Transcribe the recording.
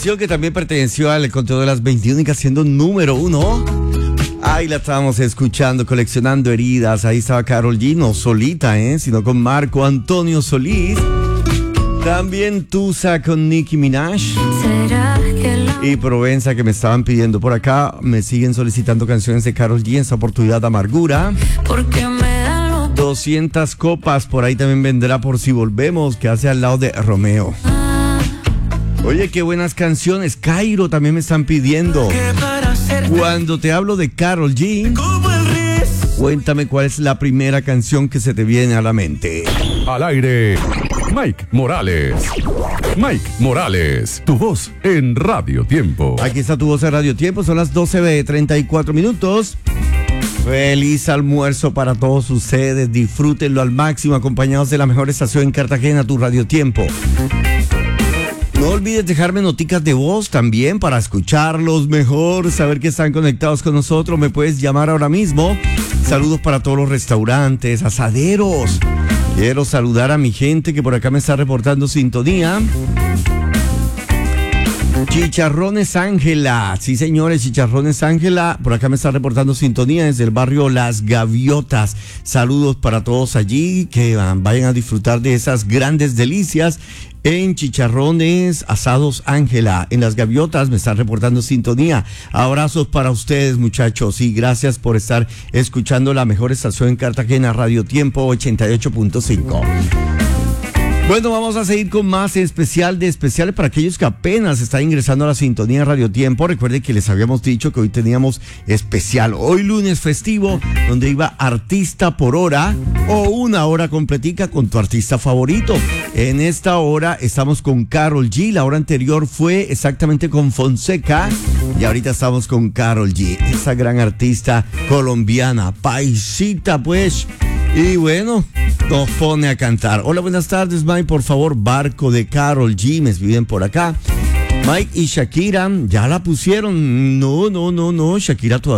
canción que también perteneció al conteo de las 21 y siendo número 1. Ahí la estábamos escuchando, Coleccionando Heridas. Ahí estaba Karol G, no solita, sino con Marco Antonio Solís. También Tusa con Nicki Minaj. Y Provenza, que me estaban pidiendo por acá. Me siguen solicitando canciones de Karol G. En esta oportunidad, Amargura. 200 copas, por ahí también vendrá Por Si Volvemos, que hace al lado de Romeo. Oye, qué buenas canciones. Cairo también me están pidiendo. Cuando te hablo de Karol G, cuéntame cuál es la primera canción que se te viene a la mente. Al aire, Mike Morales. Mike Morales, tu voz en Radio Tiempo. Aquí está tu voz en Radio Tiempo, son las 12:34. Feliz almuerzo para todos ustedes, disfrútenlo al máximo, acompañados de la mejor estación en Cartagena, tu Radio Tiempo. No olvides dejarme noticas de voz también para escucharlos mejor, saber que están conectados con nosotros. Me puedes llamar ahora mismo. Saludos para todos los restaurantes, asaderos. Quiero saludar a mi gente que por acá me está reportando sintonía. Chicharrones Ángela, sí señores, Chicharrones Ángela, por acá me está reportando sintonía desde el barrio Las Gaviotas. Saludos para todos allí, que vayan a disfrutar de esas grandes delicias en Chicharrones Asados Ángela, en Las Gaviotas. Me están reportando sintonía. Abrazos para ustedes, muchachos, y gracias por estar escuchando la mejor estación en Cartagena, Radio Tiempo 88.5. Bueno, vamos a seguir con más especial de especiales para aquellos que apenas están ingresando a la sintonía de Radio Tiempo. Recuerden que les habíamos dicho que hoy teníamos especial, hoy lunes festivo, donde iba artista por hora o una hora completica con tu artista favorito. En esta hora estamos con Karol G, la hora anterior fue exactamente con Fonseca y ahorita estamos con Karol G, esa gran artista colombiana, paisita pues. Y bueno, nos pone a cantar. Hola, buenas tardes, Mike. Por favor, Barco de Karol G. Me escriben por acá. Mike y Shakira, ¿ya la pusieron? No. Shakira todavía.